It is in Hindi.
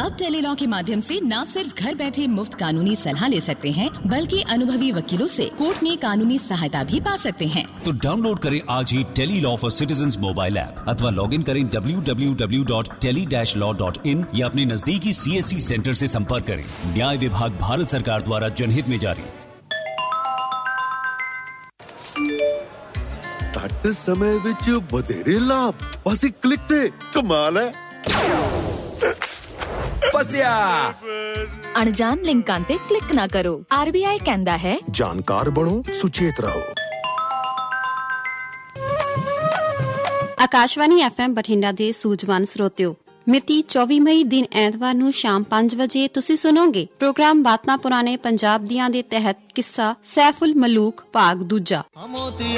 अब टेलीलॉ के माध्यम से न सिर्फ घर बैठे मुफ्त कानूनी सलाह ले सकते हैं, बल्कि अनुभवी वकीलों से कोर्ट में कानूनी सहायता भी पा सकते हैं। तो डाउनलोड करें आज ही Tele-Law for citizens mobile app अथवा लॉग इन करें www.tele-law.in या अपने नजदीकी CSC सेंटर से संपर्क करें। न्याय विभाग भारत सरकार द्वारा जनहित में जारी। घट समय विच बधेरे लाभ, बस एक क्लिक ते कमाल है। फसिया। अनजान लिंकां ते क्लिक ना करो। RBI कहंदा है जानकार बनो, सुचेत रहो। आकाशवाणी FM बठिंडा दे सूझवान श्रोतियो, मिति 24 मई दिन ऐतवार ਨੂੰ ਸ਼ਾਮ 5 ਵਜੇ ਤੁਸੀਂ ਸੁਣੋਗੇ ਪ੍ਰੋਗਰਾਮ ਬਾਤਾਂ ਪੁਰਾਣੇ ਪੰਜਾਬ ਦੀਆਂ ਦੇ ਤਹਿਤ ਕਿੱਸਾ ਸੈਫੁਲ ਮਲੂਕ ਭਾਗ ਦੂਜਾ।